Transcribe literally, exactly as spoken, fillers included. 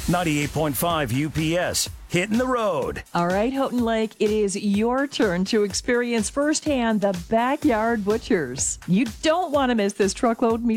ninety-eight point five U P S, hitting the road. All right, Houghton Lake, it is your turn to experience firsthand the Backyard Butchers. You don't want to miss this truckload